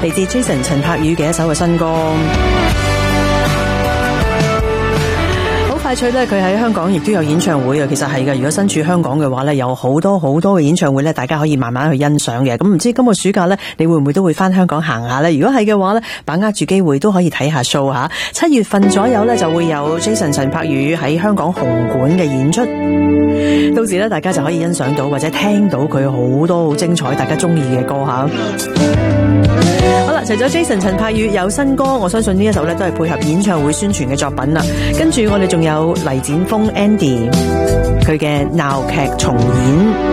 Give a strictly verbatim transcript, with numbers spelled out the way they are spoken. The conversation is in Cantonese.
嚟自 Jason 陳柏宇嘅一首嘅新歌。快脆咧，佢喺香港亦都有演唱會啊！其實係嘅，如果身處香港嘅話咧，有好多好多嘅演唱會咧，大家可以慢慢去欣賞嘅。咁唔知今個暑假咧，你會唔會都會翻香港行下咧？如果係嘅話咧，把握住機會都可以睇下 show 吓。七月份左右咧，就會有 Jason 陳柏宇喺香港紅館嘅演出，到時咧大家就可以欣賞到或者聽到佢好多好精彩大家中意嘅歌吓。好啦，除咗 Jason 陳柏宇有新歌，我相信呢一首咧都係配合演唱會宣傳嘅作品啦。跟住我哋仲有黎展峰 Andy 佢嘅鬧劇重演。